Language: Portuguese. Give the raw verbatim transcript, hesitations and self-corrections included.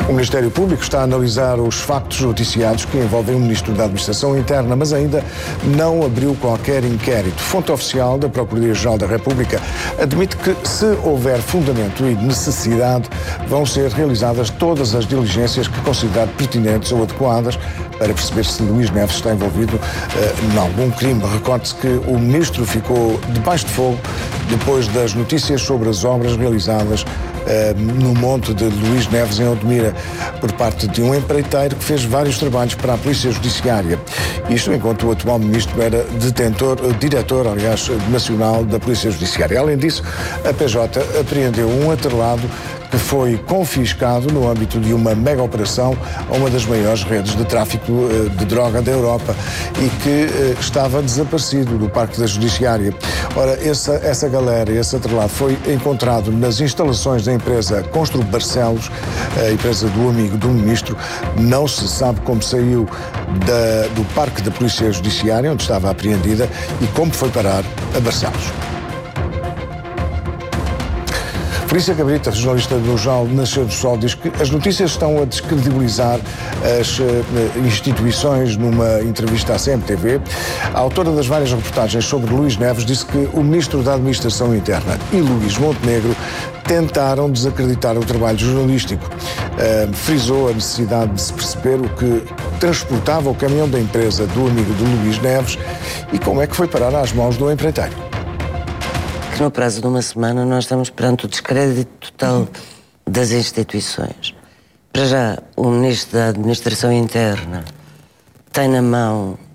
O Ministério Público está a analisar os factos noticiados que envolvem o Ministro da Administração Interna, mas ainda não abriu qualquer inquérito. Fonte oficial da Procuradoria-Geral da República admite que, se houver fundamento e necessidade, vão ser realizadas todas as diligências que considerar pertinentes ou adequadas para perceber se Luís Neves está envolvido uh, em algum crime. Recorde-se que o Ministro ficou debaixo de fogo depois das notícias sobre as obras realizadas uh, no monte de Luís Neves, em Odmira, por parte de um empreiteiro que fez vários trabalhos para a Polícia Judiciária. Isto enquanto o atual Ministro era detentor, uh, diretor, aliás, nacional da Polícia Judiciária. Além disso, a P J apreendeu um atrelado que foi confiscado no âmbito de uma mega operação a uma das maiores redes de tráfico uh, de droga da Europa e que uh, estava desaparecido do Parque da Judiciária. Ora, essa, essa galera, esse atrelado foi encontrado nas instalações da empresa Constru Barcelos, a empresa do amigo do Ministro. Não se sabe como saiu da, do Parque da Polícia Judiciária, onde estava apreendida, e como foi parar a Barcelos. Felícia Cabrita, jornalista do jornal Nascer do Sol, diz que as notícias estão a descredibilizar as uh, instituições. Numa entrevista à C M T V, a autora das várias reportagens sobre Luís Neves disse que o Ministro da Administração Interna e Luís Montenegro tentaram desacreditar o trabalho jornalístico. Uh, frisou a necessidade de se perceber o que transportava o caminhão da empresa do amigo de Luís Neves e como é que foi parar às mãos do empreiteiro. No prazo de uma semana nós estamos perante o descrédito total das instituições. Para já, o Ministro da Administração Interna tem na mão